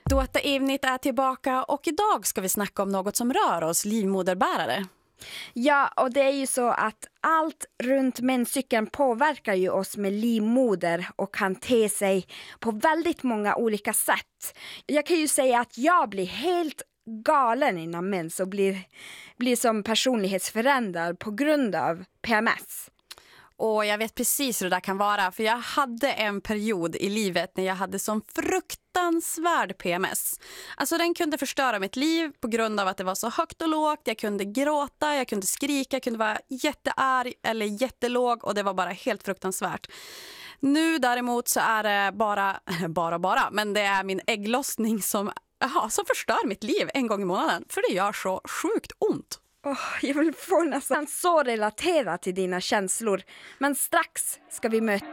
Dåta Evnit är tillbaka och idag ska vi snacka om något som rör oss livmoderbärare. Ja, och det är ju så att allt runt menscykeln påverkar ju oss med livmoder och kan te sig på väldigt många olika sätt. Jag kan ju säga att jag blir helt galen innan mens och blir som personlighetsförändrad på grund av PMS. Och jag vet precis hur det där kan vara, för jag hade en period i livet när jag hade sån fruktansvärd PMS. Alltså den kunde förstöra mitt liv på grund av att det var så högt och lågt. Jag kunde gråta, jag kunde skrika, jag kunde vara jättearg eller jättelåg och det var bara helt fruktansvärt. Nu däremot så är det bara, men det är min ägglossning som förstör mitt liv en gång i månaden. För det gör så sjukt ont. Jag vill få nästan så relatera till dina känslor. Men strax ska vi möta...